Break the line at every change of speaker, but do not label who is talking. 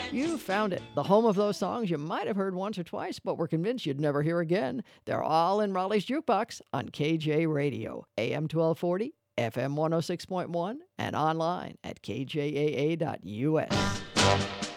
You found it, the home of those songs you might have heard once or twice, but were convinced you'd never hear again. They're all in Raleigh's Jukebox on KJ Radio, AM 1240, FM 106.1, and online at kjaa.us.